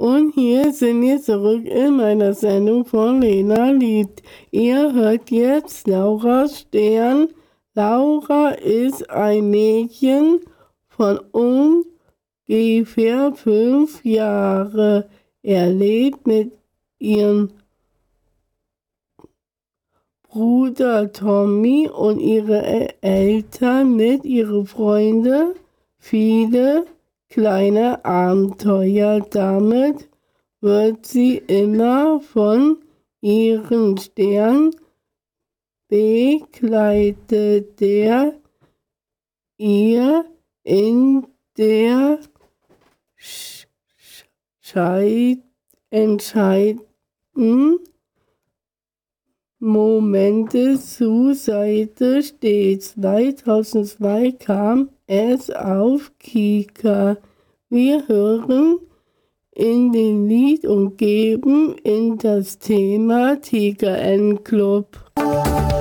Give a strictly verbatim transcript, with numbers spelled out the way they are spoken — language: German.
Und hier sind wir zurück in meiner Sendung von Lena liebt. Ihr hört jetzt Laura Stern. Laura ist ein Mädchen von ungefähr fünf Jahren. Er lebt mit ihrem Bruder Tommy und ihre Eltern mit ihren Freunden viele kleine Abenteuer. Damit wird sie immer von ihrem Stern begleitet, der ihr in der Scheid entscheidenden Momente zur Seite steht. zweitausendzwei kam es auf Kika. Wir hören in den Lied und geben in das Thema Tiger N Club.